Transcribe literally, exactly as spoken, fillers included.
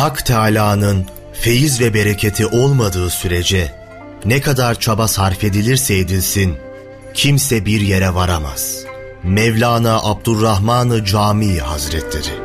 Hak Teâlâ'nın feyiz ve bereketi olmadığı sürece ne kadar çaba sarf edilirse edilsin kimse bir yere varamaz. Mevlana Abdurrahman-ı Camii Hazretleri.